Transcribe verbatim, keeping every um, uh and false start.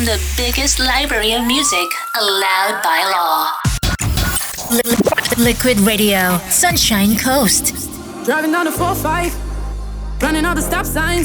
The biggest library of music allowed by law. Liquid Radio, Sunshine Coast. Driving down the four five, running all the stop signs.